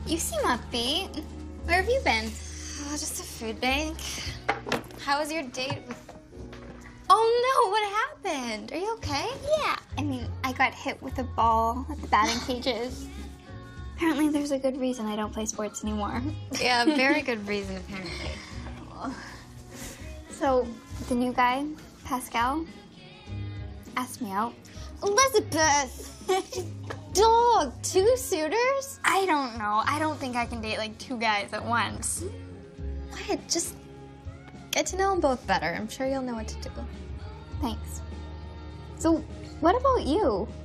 You seem upbeat. Where have you been? Oh, just a food bank. How was your date with... Oh no, what happened? Are you okay? Yeah, I mean, I got hit with a ball at the batting cages. Apparently there's a good reason I don't play sports anymore. Yeah, very good reason, apparently. So, the new guy, Pascal, asked me out. Elizabeth! Dog, 2 suitors? I don't know. I don't think I can date like 2 guys at once. Wyatt, just get to know them both better. I'm sure you'll know what to do. Thanks. So, what about you?